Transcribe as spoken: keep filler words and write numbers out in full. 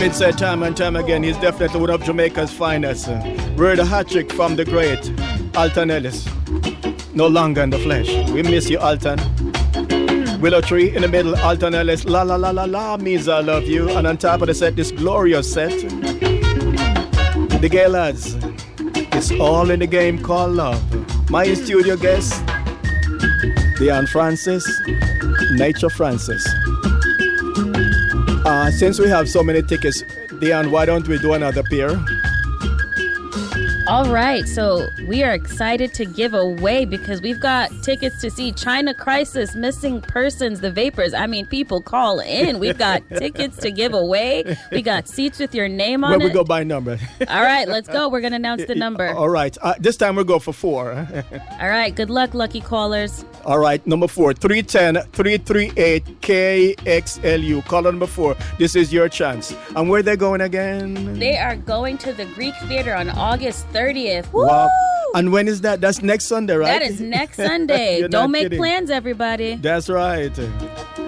it said time and time again, he's definitely one of Jamaica's finest. We're the hat trick from the great Alton Ellis. No longer in the flesh. We miss you, Alton. Willow Tree in the middle, Alton Ellis. La la la la la means I love you. And on top of the set, this glorious set. The gay lads. It's all in the game called love. My studio guest, Deon Francis, Nature Francis. Uh, since we have so many tickets, Deon, why don't we do another pair? All right, so we are excited to give away because we've got tickets to see China Crisis, Missing Persons, The Vapors. I mean, people call in. We've got tickets to give away. We got seats with your name on well, it. we go by number. All right, let's go. We're going to announce the number. All right. Uh, this time we'll go for four. All right. Good luck, lucky callers. All right. Number four, three one zero, three three eight, K X L U. Caller number four. This is your chance. And where they going again? They are going to the Greek Theater on August thirtieth. Woo! Wow. And when is that? That's next Sunday, right? That is next Sunday. Don't make kidding. Plans, everybody. That's right.